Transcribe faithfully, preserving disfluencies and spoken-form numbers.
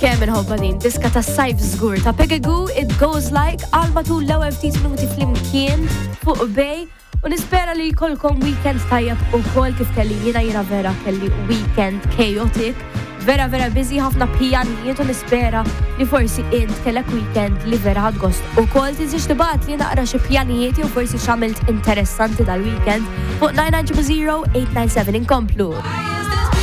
Kemm inħobba din, diska ta' sajf żgur ta' Pegagu, It Goes Like, għal matul l-ewwel ftit minuti flimkien fuq bej u nispera li jkollkom weekend tajjeb ukoll kif kelli jiena jiena vera kelli weekend chaotic, vera vera busy ħafna pjanijiet u nispera li forsi int kellek weekend li vera ħad gost ukoll tiżix tibgħat li naqra xi pjanijiet jew forsi x'għamilt interessanti dal-weekend fuq nine nine zero zero eight nine seven inkomplu.